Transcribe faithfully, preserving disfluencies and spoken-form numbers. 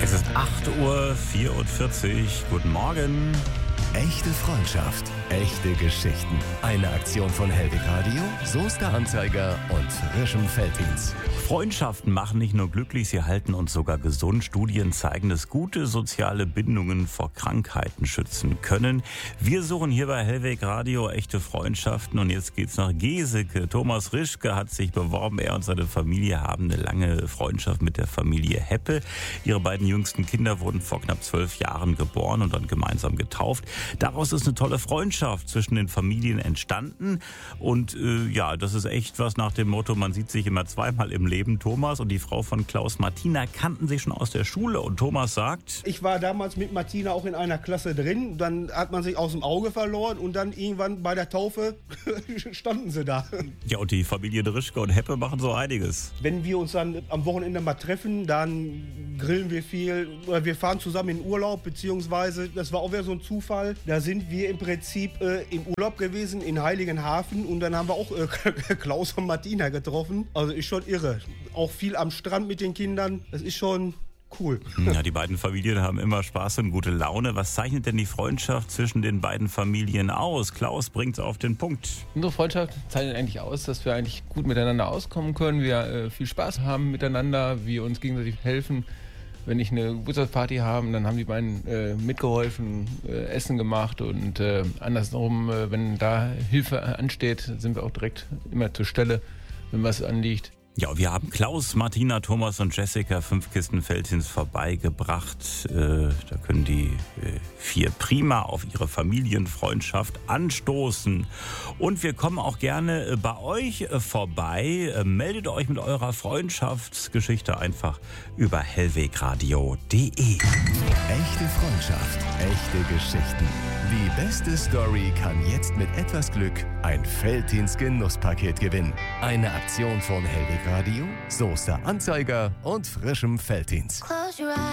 Es ist acht Uhr vierundvierzig. Guten Morgen. Echte Freundschaft, echte Geschichten. Eine Aktion von Hellwig Radio, Soester Anzeiger und Frischem Felddienst. Freundschaften machen nicht nur glücklich, sie halten uns sogar gesund. Studien zeigen, dass gute soziale Bindungen vor Krankheiten schützen können. Wir suchen hier bei Hellwig Radio echte Freundschaften und jetzt geht's nach Geseke. Thomas Rischke hat sich beworben. Er und seine Familie haben eine lange Freundschaft mit der Familie Heppe. Ihre beiden jüngsten Kinder wurden vor knapp zwölf Jahren geboren und dann gemeinsam getauft. Daraus ist eine tolle Freundschaft zwischen den Familien entstanden und äh, ja, das ist echt was nach dem Motto, man sieht sich immer zweimal im Leben. Thomas und die Frau von Klaus, Martina, kannten sich schon aus der Schule und Thomas sagt: Ich war damals mit Martina auch in einer Klasse drin, dann hat man sich aus dem Auge verloren und dann irgendwann bei der Taufe standen sie da. Ja, und die Familien Rischke und Heppe machen so einiges. Wenn wir uns dann am Wochenende mal treffen, dann grillen wir viel oder wir fahren zusammen in Urlaub, beziehungsweise, das war auch wieder so ein Zufall, da sind wir im Prinzip äh, im Urlaub gewesen in Heiligenhafen und dann haben wir auch äh, Klaus und Martina getroffen. Also ist schon irre. Auch viel am Strand mit den Kindern, das ist schon cool. Ja, die beiden Familien haben immer Spaß und gute Laune. Was zeichnet denn die Freundschaft zwischen den beiden Familien aus? Klaus bringt's auf den Punkt. Unsere Freundschaft zeichnet eigentlich aus, dass wir eigentlich gut miteinander auskommen können, wir äh, viel Spaß haben miteinander, wir uns gegenseitig helfen. Wenn ich eine Geburtstagsparty habe, dann haben die beiden äh, mitgeholfen, äh, Essen gemacht und äh, andersrum, äh, wenn da Hilfe ansteht, sind wir auch direkt immer zur Stelle, wenn was anliegt. Ja, wir haben Klaus, Martina, Thomas und Jessica fünf Kisten Felddienst vorbeigebracht. Äh, da können die äh, vier prima auf ihre Familienfreundschaft anstoßen. Und wir kommen auch gerne äh, bei euch äh, vorbei. Äh, meldet euch mit eurer Freundschaftsgeschichte einfach über hellwegradio punkt de. Echte Freundschaft, echte Geschichten. Die beste Story kann jetzt mit etwas Glück ein Felddienst-Genusspaket gewinnen. Eine Aktion von Hellwig Radio, Soester Anzeiger und Frischem Felddienst.